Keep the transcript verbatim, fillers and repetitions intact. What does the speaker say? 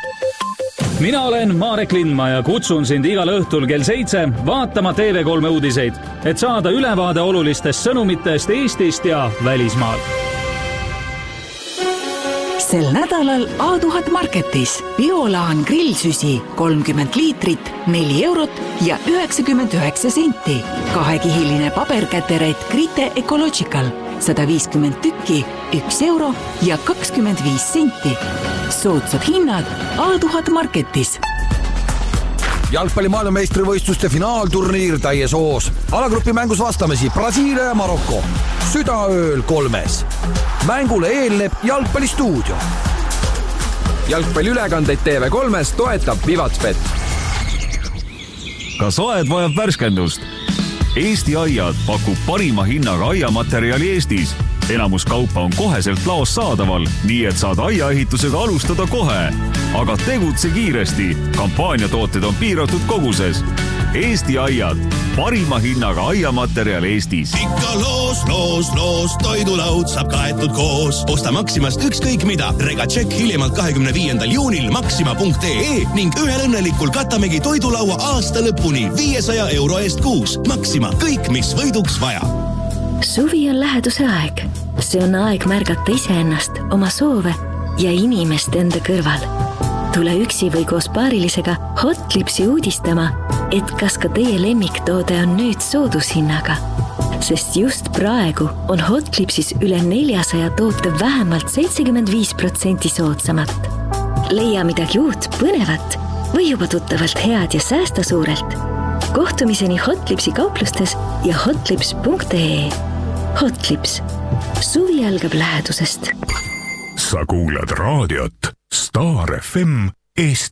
Mina olen Marek Lindma ja kutsun sind igal õhtul kell seitse vaatama T V kolme uudiseid, et saada ülevaade olulistest sõnumitest Eestist ja välismaalt. Sel nädalal A tuhat Marketis Biolaan grillsüsi kolmkümmend liitrit, neli eurot ja üheksakümmend üheksa senti. Kahekihiline paberkäteret Grite Ecological sada viiskümmend tükki, üks euro ja kakskümmend viis senti. Soodsad hinnad A tuhat Marketis. Jalgpalli maailmameistrivõistluste finaalturniir täies hoos. Alagrupi mängus vastamisi Brasiilia ja Marokko. Südaööl kolmes. Mängule eelneb jalgpallistuudio. Jalgpalliülekandeid T V kolmes toetab Vivatspet. Kas aed vajab värskendust? Eesti Aiad pakub parima hinnaga aiamaterjali Eestis. Enamus kaupa on koheselt laos saadaval, nii et saad aiaehitusega alustada kohe. Aga tegutse kiiresti. Kampaaniatooted on piiratud koguses. Eesti Aiad, parima hinnaga aiamaterjal Eestis. Ikka loos, loos, loos, toidulaud saab kaetud koos. Osta Maximast ükskõik mida. Rega tšekk hiljemalt kahekümne viiendal juunil maxima punkt ee ning ühel õnnelikul katamegi toidulaua aasta lõpuni viiesaja euro eest kuus. Maxima, kõik mis võiduks vaja. Suvi on läheduse aeg. See on aeg märgata iseennast, oma soove ja inimest enda kõrval. Tule üksi või koos paarilisega Hotlipsi uudistama, et kas ka teie lemmiktoode on nüüd soodushinnaga. Sest just praegu on Hotlipsis üle neljasaja toote vähemalt seitsekümmend viis protsenti soodsamat. Leia midagi uut, põnevat või juba tuttavalt head ja säästa suurelt. Kohtumiseni Hotlipsi kauplustes ja hotlips punkt ee. Hotlips. Suvi algab lähedusest. Sa kuulad raadiot Star F M Eesti.